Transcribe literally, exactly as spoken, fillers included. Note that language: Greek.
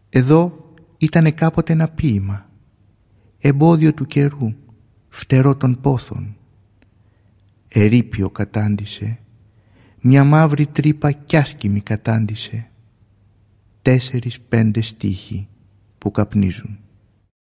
Εδώ ήτανε κάποτε ένα ποίημα, εμπόδιο του καιρού, φτερό των πόθων. Ερείπιο κατάντησε, μια μαύρη τρύπα κι άσκημη κατάντησε, τέσσερις πέντε στίχοι που καπνίζουν.